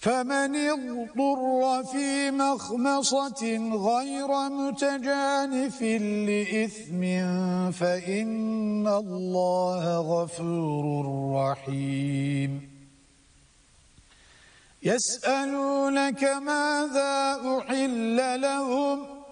فمن اضطر في مخمصة غير متجانف لإثم فإن الله غفور رحيم يسألونك ماذا أحل لهم